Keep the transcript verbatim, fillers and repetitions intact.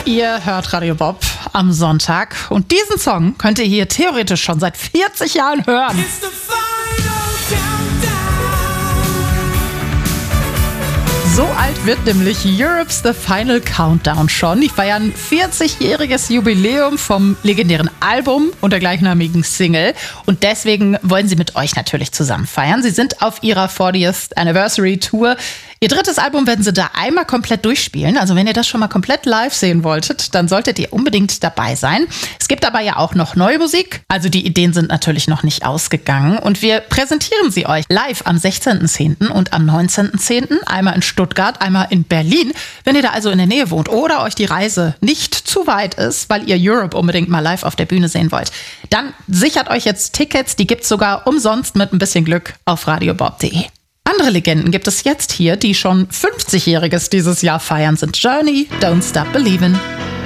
Ihr hört Radio Bob am Sonntag und diesen Song könnt ihr hier theoretisch schon seit vierzig Jahren hören. So alt wird nämlich Europe's The Final Countdown schon. Die feiern vierzigjähriges Jubiläum vom legendären Album und der gleichnamigen Single. Und deswegen wollen sie mit euch natürlich zusammen feiern. Sie sind auf ihrer fortieth Anniversary Tour. Ihr drittes Album werden sie da einmal komplett durchspielen. Also wenn ihr das schon mal komplett live sehen wolltet, dann solltet ihr unbedingt dabei sein. Es gibt aber ja auch noch neue Musik. Also die Ideen sind natürlich noch nicht ausgegangen. Und wir präsentieren sie euch live am sechzehnten zehnten und am neunzehnten zehnten Einmal in Stuttgart, einmal in Berlin. Wenn ihr da also in der Nähe wohnt oder euch die Reise nicht zu weit ist, weil ihr Europe unbedingt mal live auf der Bühne sehen wollt, dann sichert euch jetzt Tickets. Die gibt's sogar umsonst mit ein bisschen Glück auf radiobob punkt de. Andere Legenden gibt es jetzt hier, die schon fünfzigjähriges dieses Jahr feiern, sind Journey, Don't Stop Believin'.